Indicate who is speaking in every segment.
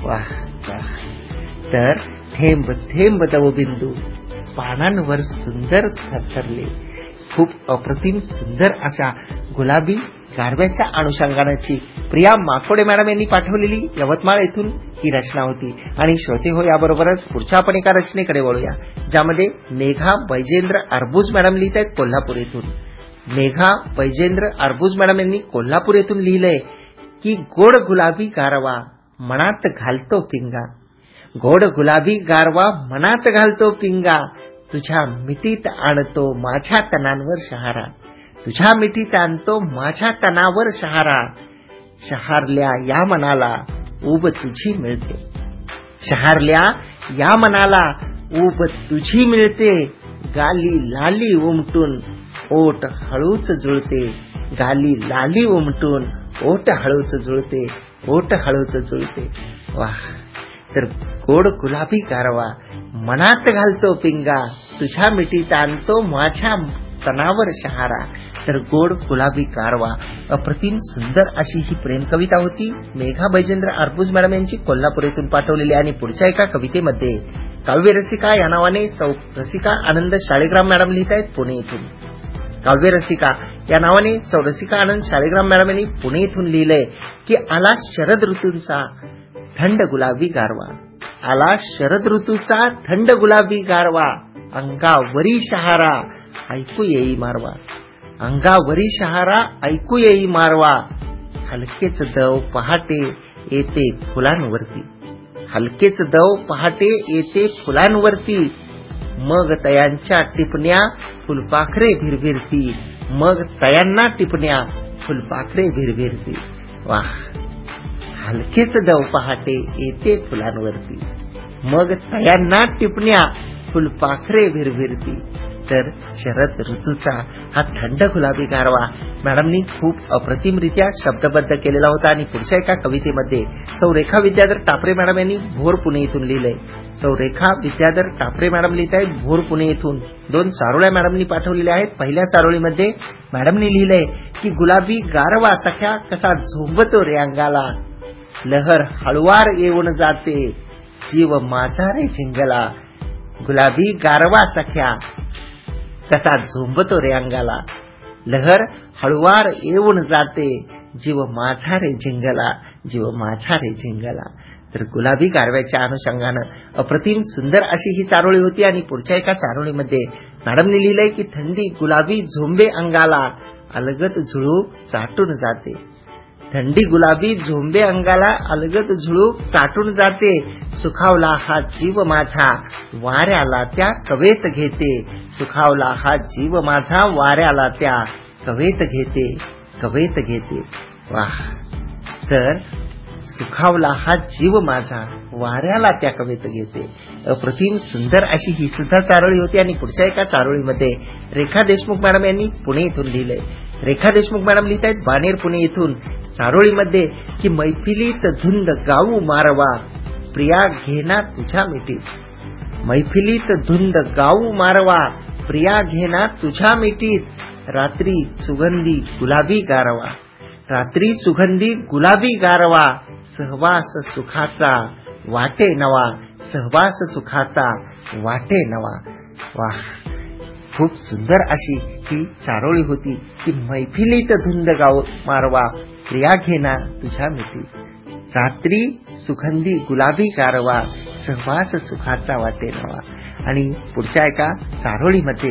Speaker 1: वाह वाह. तर थेंब थेंब दवबिंदू पानांवर सुंदर थरथरले. खूप अप्रतिम सुंदर अशा गुलाबी गारव्याच्या अनुषंगानेची प्रिया माकोडे मॅडम यांनी पाठवलेली यवतमाळ येथून ही रचना होती. आणि श्रोते हो, याबरोबरच पुढच्या आपण एका रचनेकडे वळूया, ज्यामध्ये मेघा बैजेंद्र अर्बुज मॅडम लिहित आहेत कोल्हापूर येथून. मेघा बैजेंद्र अर्बुज मॅडम यांनी कोल्हापूर येथून लिहिलंय की गोड गुलाबी गारवा मनात घालतो पिंगा. गोड गुलाबी गारवा मनात घालतो पिंगा. तुझ्या मिठीत आणतो माझ्या तनांवर शहारा. तुझ्या मिठीत आणतो माझ्या तनावर शहारा. शहारल्या या मनाला ऊब तुझी मिळते. शहारल्या या मनाला ऊब तुझी मिळते. गाली लाली उमटून ओठ हळूच जुळते. गाली लाली उमटून ओठ हळूच जुळते. ओठ हळूच जुळते. वाह. तर गोड गुलाबी गारवा मनात घालतो पिंगा. तुझ्या मिठीत आणतो माझ्या तनावर शहारा. तर गोड गुलाबी गारवा अप्रतिम सुंदर अशी ही प्रेम कविता होती मेघा बैजेंद्र अर्बुज मॅडम यांची कोल्हापूर येथून पाठवलेली. आणि पुढच्या एका कवितेमध्ये काव्य रसिका या नावाने रसिका आनंद शाळेग्राम मॅडम लिहित आहेत पुणे येथून. काव्य रसिका या नावाने रसिका आनंद शाळेग्राम मॅडम यांनी पुणे येथून लिहिलंय की आला शरद ऋतूंचा थंड गुलाबी गारवा. आला शरद ऋतूचा थंड गुलाबी गारवा. अंगावरी शहारा ऐकू येई मारवा. अंगावरी शहारा ऐकू येई मारवा. हलकेच दव पहाटे येते फुलांवरती. हलकेच दव पहाटे येते फुलांवरती. मग तयांच्या टिपण्या फुलपाखरे भिरभिरती. मग तयांना टिपण्या फुलपाखरे भिरभिरती. वाह. हलकेच दव पहाटे येते फुलांवरती. मग तयांना टिपण्या फुलपाखरे भिरभिरती. तर शरद ऋतूचा हा थंड गुलाबी गारवा मॅडमनी खूप अप्रतिमरित्या शब्दबद्ध केलेला होता. आणि पुढच्या एका कवितेमध्ये रेखा विद्याधर टापरे मॅडम यांनी भोर पुणे येथून लिहिलंय. रेखा विद्याधर टापरे मॅडम लिहित आहेत भोर पुणे येथून. 2 चारोळ्या मॅडमनी पाठवलेल्या आहेत. पहिल्या चारोळीमध्ये मॅडमनी लिहिलंय की गुलाबी गारवा सख्या कसा झोंबतो रे अंगाला. लहर हळुवार येऊन जाते जीव माझा रे झिंगला. गुलाबी गारवा सख्या कसा झोंबतो रे अंगाला. लहर हळुवार येऊन जाते जीव माझा रे झिंगला. जीव माझा रे झिंगला. तर गुलाबी गारव्याच्या अनुषंगानं अप्रतिम सुंदर अशी ही चारोळी होती. आणि पुढच्या एका चारोळीमध्ये मॅडमने लिहिलंय की थंडी गुलाबी झोंबे अंगाला अलगत झुळू चाटून जाते. थंडी गुलाबी झोंबे अंगाला अलगत झुळू चाटून जाते. सुखावला हा जीव माझा वाऱ्याला त्या कवेत घेते. सुखावला हा जीव माझा वाऱ्याला त्या कवेत घेते. कवेत घेते. वाह. तर सुखावला हा जीव माझा वाऱ्याला त्या कवेत घेते. अप्रतिम सुंदर अशी ही सुद्धा चारोळी होती. आणि पुढच्या एका चारोळीमध्ये रेखा देशमुख मॅडम यांनी पुणे येथून लिहिलंय. रेखा देशमुख मॅडम लिहित आहेत बाणेर पुणे येथून चारोळीमध्ये की मैफिलीत धुंद गाऊ मारवा प्रिया घेना तुझ्या मिठीत. मैफिलीत धुंद गाऊ मारवा प्रिया घेना तुझ्या मिठीत. रात्री सुगंधी गुलाबी गारवा. रात्री सुगंधी गुलाबी गारवा. सहवास सुखाचा वाटे नवा. सहवास सुखाचा वाटे नवा. वाह. खूप सुंदर अशी ही चारोळी होती की मैफिलीत धुंद गाऊ मारवा प्रिया घेना तुझ्या मिठीत. रात्री सुगंधी गुलाबी गारवा सहवास सुखाचा वाटे नवा. आणि पुढच्या एका चारोळीमध्ये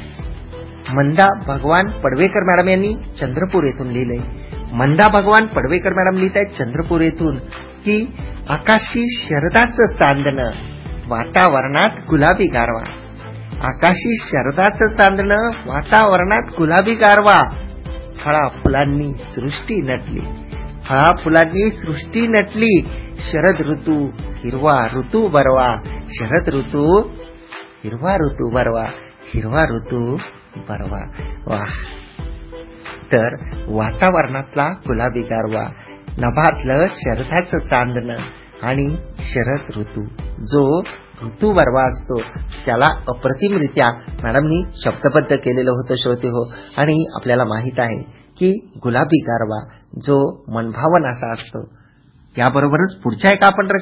Speaker 1: मंदा भगवान पडवेकर मॅडम यांनी चंद्रपूर येथून लिहिलंय. मंदा भगवान पडवेकर मॅडम लिहित आहेत चंद्रपूर येथून की आकाशी शरदाचं चांदणं वातावरणात गुलाबी गारवा. आकाशी शरदाचं चांदणं वातावरणात गुलाबी गारवा. फळा फुलांनी सृष्टी नटली. फळा फुलांनी सृष्टी नटली. शरद ऋतू हिरवा ऋतू बरवा. शरद ऋतू हिरवा ऋतू बरवा. हिरवा ऋतू बरवा. वाह. तर वातावरणातला गुलाबी गारवा, नभातलं शरदाचं चांदणं आणि शरद ऋतू जो ऋतू बरवा असतो त्याला अप्रतिमरित्या मॅडमनी शब्दबद्ध केलेलं होतं श्रोते हो. आणि आपल्याला माहित आहे की गुलाबी गारवा जो मनभावन असा असतो. याबरोबरच पुढच्या एका आपण